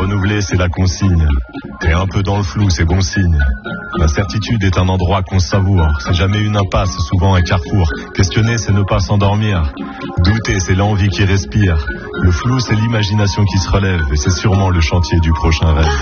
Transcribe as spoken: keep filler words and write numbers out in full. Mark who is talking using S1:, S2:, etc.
S1: renouveler, c'est la consigne. Et un peu dans le flou, c'est bon signe. L'incertitude est un endroit qu'on savoure. C'est jamais une impasse, c'est souvent un carrefour. Questionner, c'est ne pas s'endormir. Douter, c'est l'envie qui respire. Le flou, c'est l'imagination qui se relève. Et c'est sûrement le chantier du prochain rêve.